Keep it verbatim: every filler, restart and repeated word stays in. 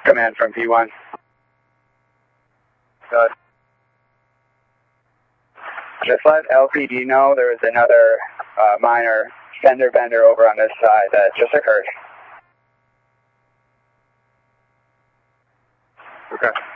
Command from P one. Good. Just let L P D know there was another uh, minor fender bender over on this side that just occurred. Okay.